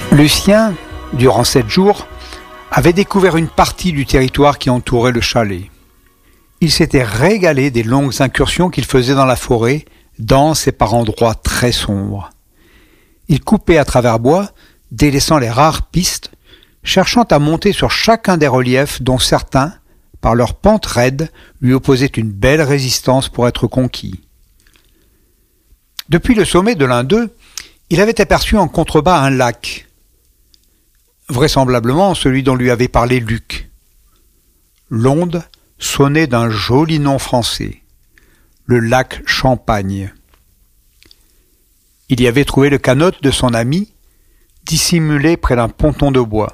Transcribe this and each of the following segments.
Lucien, durant 7 jours, avait découvert une partie du territoire qui entourait le chalet. Il s'était régalé des longues incursions qu'il faisait dans la forêt, dense et par endroits très sombres. Il coupait à travers bois, délaissant les rares pistes, cherchant à monter sur chacun des reliefs dont certains, par leur pente raide, lui opposaient une belle résistance pour être conquis. Depuis le sommet de l'un d'eux, il avait aperçu en contrebas un lac, vraisemblablement celui dont lui avait parlé Luc. L'onde sonnait d'un joli nom français, le lac Champagne. Il y avait trouvé le canot de son ami, dissimulé près d'un ponton de bois.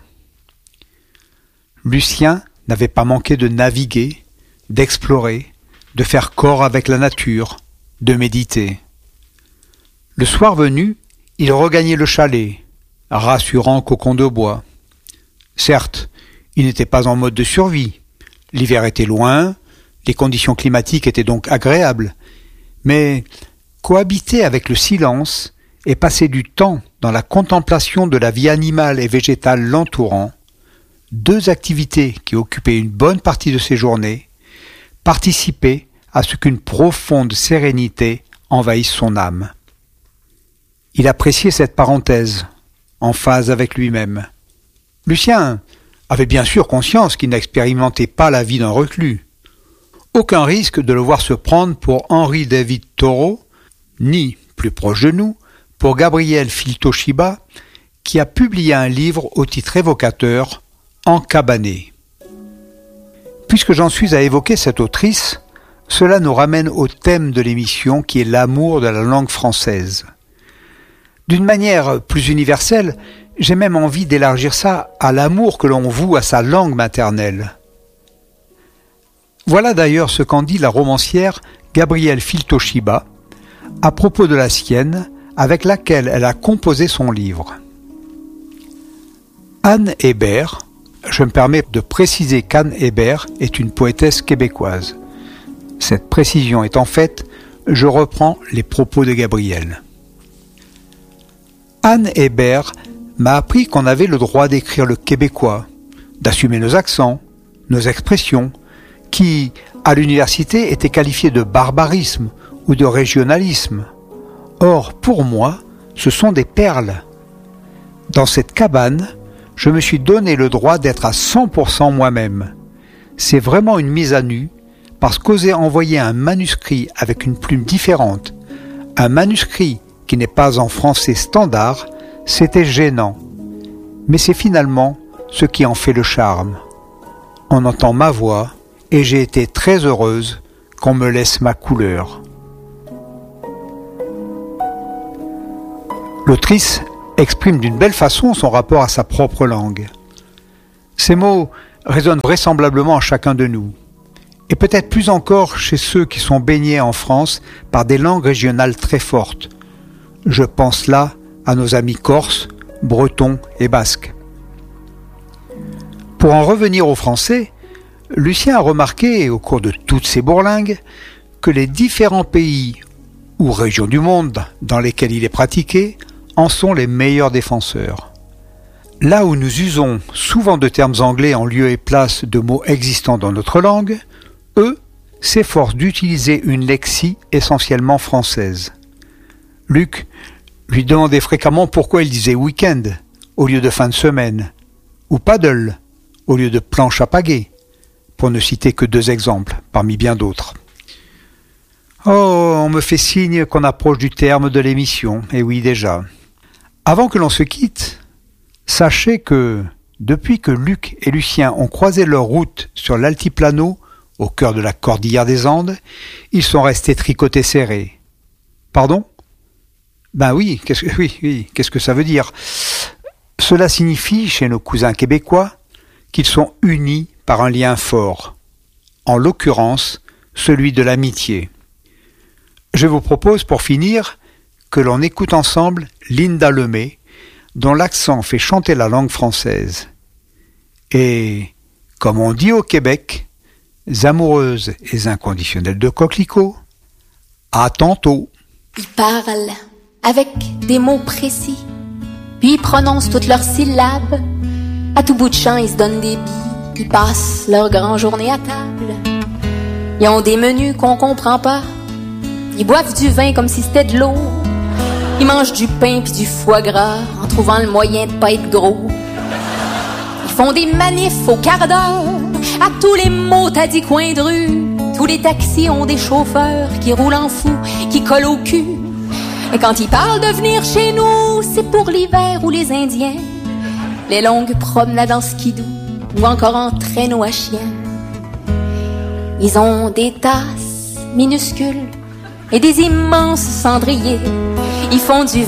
Lucien n'avait pas manqué de naviguer, d'explorer, de faire corps avec la nature, de méditer. Le soir venu, il regagnait le chalet, rassurant cocon de bois. Certes, il n'était pas en mode de survie. L'hiver était loin, les conditions climatiques étaient donc agréables, mais cohabiter avec le silence et passer du temps dans la contemplation de la vie animale et végétale l'entourant, 2 activités qui occupaient une bonne partie de ses journées, participaient à ce qu'une profonde sérénité envahisse son âme. Il appréciait cette parenthèse, en phase avec lui-même. Lucien avait bien sûr conscience qu'il n'expérimentait pas la vie d'un reclus. Aucun risque de le voir se prendre pour Henri David Thoreau, ni, plus proche de nous, pour Gabriel Philtoshiba, qui a publié un livre au titre évocateur « Encabané ». Puisque j'en suis à évoquer cette autrice, cela nous ramène au thème de l'émission qui est l'amour de la langue française. D'une manière plus universelle, j'ai même envie d'élargir ça à l'amour que l'on voue à sa langue maternelle. Voilà d'ailleurs ce qu'en dit la romancière Gabrielle Philtoshiba à propos de la sienne avec laquelle elle a composé son livre. Anne Hébert, je me permets de préciser qu'Anne Hébert est une poétesse québécoise. Cette précision étant faite, je reprends les propos de Gabrielle. Anne Hébert m'a appris qu'on avait le droit d'écrire le québécois, d'assumer nos accents, nos expressions, qui, à l'université, étaient qualifiés de barbarisme ou de régionalisme. Or, pour moi, ce sont des perles. Dans cette cabane, je me suis donné le droit d'être à 100% moi-même. C'est vraiment une mise à nu, parce qu'oser envoyer un manuscrit avec une plume différente, un manuscrit qui n'est pas en français standard, c'était gênant. Mais c'est finalement ce qui en fait le charme. On entend ma voix et j'ai été très heureuse qu'on me laisse ma couleur. L'autrice exprime d'une belle façon son rapport à sa propre langue. Ces mots résonnent vraisemblablement à chacun de nous, et peut-être plus encore chez ceux qui sont baignés en France par des langues régionales très fortes. Je pense là à nos amis corses, bretons et basques. Pour en revenir au français, Lucien a remarqué, au cours de toutes ces bourlingues, que les différents pays ou régions du monde dans lesquels il est pratiqué en sont les meilleurs défenseurs. Là où nous usons souvent de termes anglais en lieu et place de mots existants dans notre langue, eux s'efforcent d'utiliser une lexie essentiellement française. Luc lui demandait fréquemment pourquoi il disait week-end au lieu de fin de semaine, ou paddle au lieu de planche à pagaie, pour ne citer que 2 exemples parmi bien d'autres. Oh, on me fait signe qu'on approche du terme de l'émission, et oui déjà. Avant que l'on se quitte, sachez que, depuis que Luc et Lucien ont croisé leur route sur l'altiplano, au cœur de la cordillère des Andes, ils sont restés tricotés serrés. Pardon ? Ben oui, qu'est-ce que ça veut dire ? Cela signifie, chez nos cousins québécois, qu'ils sont unis par un lien fort, en l'occurrence celui de l'amitié. Je vous propose pour finir que l'on écoute ensemble Linda Lemay, dont l'accent fait chanter la langue française. Et, comme on dit au Québec, amoureuses et inconditionnelles de coquelicots, à tantôt. Il parle avec des mots précis, puis ils prononcent toutes leurs syllabes. À tout bout de champ, ils se donnent des billes, ils passent leur grand journée à table. Ils ont des menus qu'on comprend pas, ils boivent du vin comme si c'était de l'eau. Ils mangent du pain puis du foie gras en trouvant le moyen de pas être gros. Ils font des manifs au quart d'heure à tous les mots-tadis coins de rue. Tous les taxis ont des chauffeurs qui roulent en fou, qui collent au cul. Et quand ils parlent de venir chez nous, c'est pour l'hiver ou les Indiens, les longues promenades en skidoo ou encore en traîneau à chien. Ils ont des tasses minuscules et des immenses cendriers. Ils font du